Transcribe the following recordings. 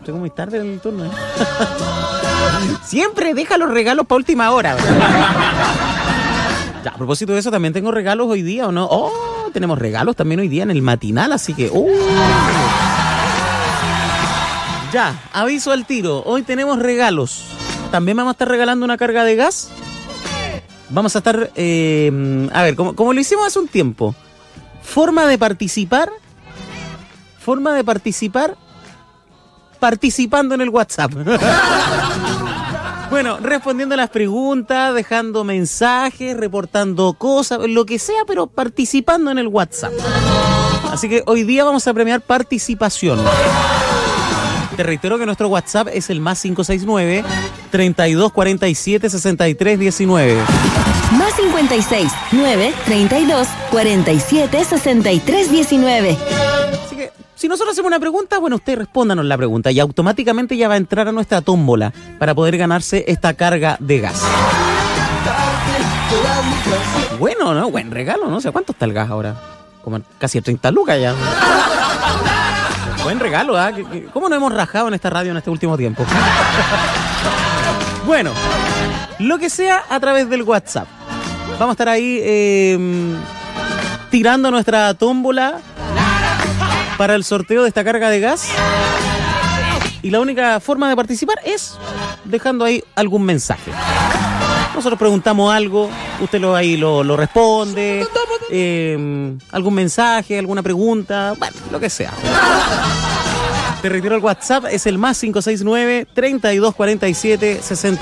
Llegó muy tarde en el turno. Siempre deja los regalos para última hora. Ya, a propósito de eso, también tengo regalos hoy día, ¿o no? Oh, tenemos regalos también hoy día en el matinal, así que... Ya, aviso al tiro. Hoy tenemos regalos. También vamos a estar regalando una carga de gas. Vamos a estar... a ver, como lo hicimos hace un tiempo. Forma de participar participando en el WhatsApp. Bueno, respondiendo a las preguntas, dejando mensajes, reportando cosas, lo que sea, pero participando en el WhatsApp. Así que hoy día vamos a premiar participación. Te reitero que nuestro WhatsApp es el +569 3247 6319. +569 3247 6319. Así que si nosotros hacemos una pregunta, bueno, usted respóndanos la pregunta y automáticamente ya va a entrar a nuestra tómbola para poder ganarse esta carga de gas. Bueno, ¿no? Buen regalo, ¿no? O sea, ¿cuánto está el gas ahora? Como casi 30 lucas ya. Buen regalo, ¿ah? ¿Cómo nos hemos rajado en esta radio en este último tiempo? Bueno, lo que sea a través del WhatsApp. Vamos a estar ahí tirando nuestra tómbola para el sorteo de esta carga de gas. Y la única forma de participar es dejando ahí algún mensaje. Nosotros preguntamos algo, usted lo responde, algún mensaje, alguna pregunta, bueno, lo que sea. Te reitero, el WhatsApp es el +569 3247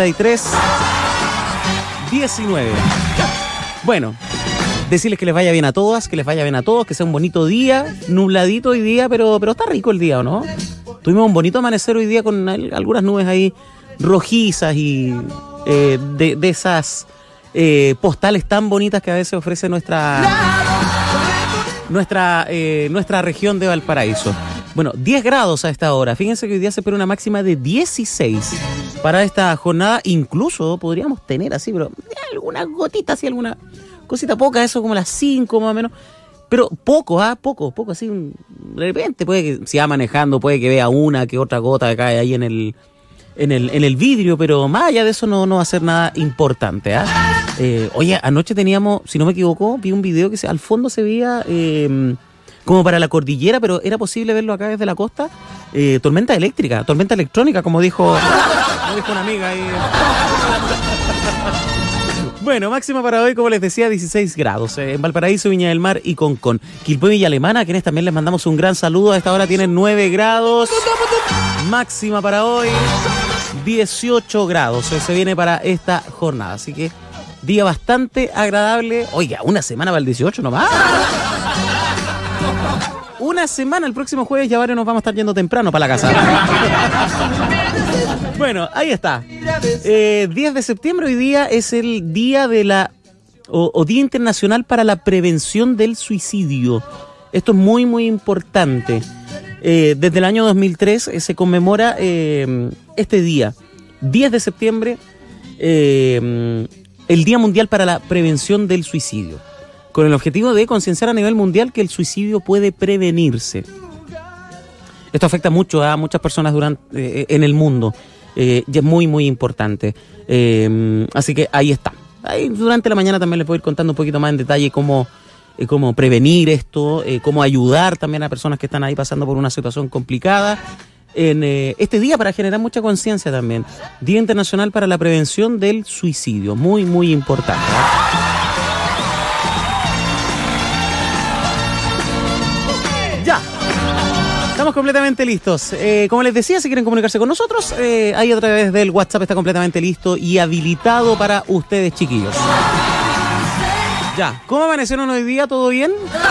6319. Bueno, decirles que les vaya bien a todas, que sea un bonito día, nubladito hoy día, pero está rico el día, ¿o no? Tuvimos un bonito amanecer hoy día con algunas nubes ahí rojizas y de esas postales tan bonitas que a veces ofrece nuestra región de Valparaíso. Bueno, 10 grados a esta hora. Fíjense que hoy día se espera una máxima de 16 para esta jornada. Incluso podríamos tener así, pero algunas gotitas, así, alguna cosita poca, eso como las 5 más o menos. Pero poco, poco, así. De repente puede que, si va manejando, puede que vea una que otra gota que cae ahí en el vidrio, pero más allá de eso no va a ser nada importante, ¿ah? Oye, anoche teníamos, si no me equivoco, vi un video que al fondo se veía como para la cordillera, pero era posible verlo acá desde la costa. Tormenta electrónica, como dijo una amiga ahí. Bueno, máxima para hoy, como les decía, 16 grados. En Valparaíso, Viña del Mar y Concón. Quilpué, Villa Alemana, a quienes también les mandamos un gran saludo. A esta hora tienen 9 grados. Máxima para hoy, 18 grados. Se viene para esta jornada. Así que día bastante agradable. Oiga, una semana para el 18 nomás. Una semana, el próximo jueves ya varios nos vamos a estar yendo temprano para la casa. Bueno, ahí está. 10 de septiembre, hoy día es el día de Día Internacional para la Prevención del Suicidio. Esto es muy, muy importante. Desde el año 2003 se conmemora este día, 10 de septiembre, el Día Mundial para la Prevención del Suicidio, con el objetivo de concienciar a nivel mundial que el suicidio puede prevenirse. Esto afecta mucho a muchas personas en el mundo y es muy, muy importante. Así que ahí está. Ahí durante la mañana también les voy a ir contando un poquito más en detalle cómo prevenir esto, cómo ayudar también a personas que están ahí pasando por una situación complicada en este día, para generar mucha conciencia también. Día Internacional para la Prevención del Suicidio. Muy, muy importante, ¿eh? Ya. Estamos completamente listos. Como les decía, si quieren comunicarse con nosotros, ahí a través del WhatsApp está completamente listo y habilitado para ustedes, chiquillos. Ya, ¿cómo amanecieron hoy día? ¿Todo bien?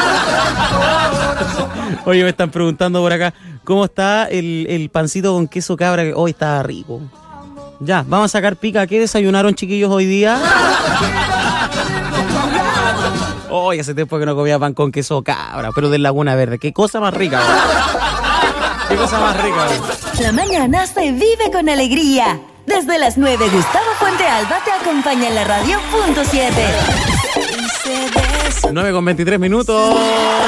Oye, me están preguntando por acá, ¿cómo está el pancito con queso cabra? Que hoy está rico. Ya, vamos a sacar pica. ¿Qué desayunaron, chiquillos, hoy día? Hoy hace tiempo que no comía pan con queso cabra, pero de Laguna Verde. ¡Qué cosa más rica! ¡Qué cosa más rica! La mañana se vive con alegría. Desde las 9, Gustavo Puente Alba te acompaña en la radio .7. 9:23 minutos.